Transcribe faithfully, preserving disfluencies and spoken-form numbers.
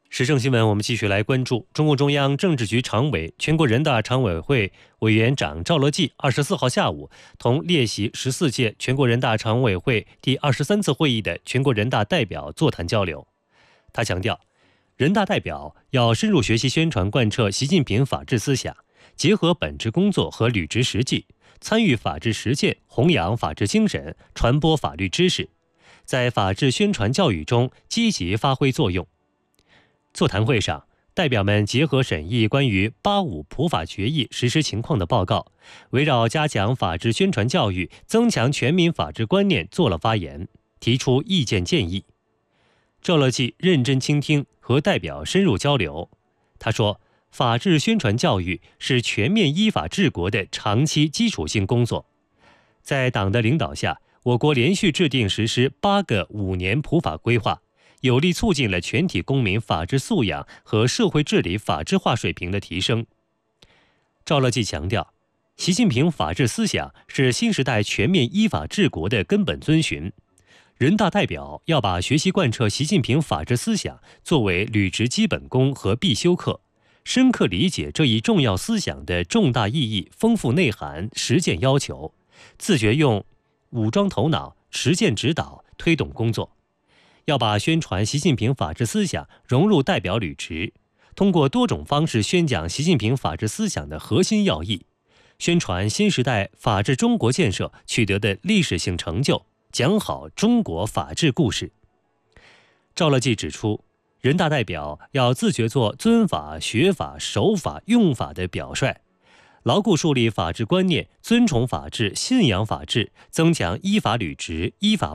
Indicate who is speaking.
Speaker 1: 时政新闻，我们继续来关注中共中央政治局常委、全国人大常委会委员长赵乐际二十四号下午同列席十四届全国人大常委会第二十三次会议的全国人大代表座谈交流。他强调，人大代表要深入学习宣传贯彻习近平法治思想，结合本职工作和履职实际，参与法治实践，弘扬法治精神，传播法律知识，在法治宣传教育中积极发挥作用。座谈会上，代表们结合审议关于“八五”普法决议实施情况的报告，围绕加强法治宣传教育、增强全民法治观念做了发言，提出意见建议。赵乐际认真倾听，和代表深入交流。他说，法治宣传教育是全面依法治国的长期基础性工作。在党的领导下，我国连续制定实施八个五年普法规划，有力促进了全体公民法治素养和社会治理法治化水平的提升。赵乐际强调，习近平法治思想是新时代全面依法治国的根本遵循。人大代表要把学习贯彻习近平法治思想作为履职基本功和必修课，深刻理解这一重要思想的重大意义、丰富内涵、实践要求，自觉用武装头脑、实践指导推动工作。要把宣传习近平法治思想融入代表履职，通过多种方式宣讲习近平法治思想的核心要义，宣传新时代法治中国建设取得的历史性成就，讲好中国法治故事。赵乐际指出，人大代表要自觉做尊法、学法、守法、用法的表率，牢固树立法治观念，尊崇法治，信仰法治，增强依法履职、依法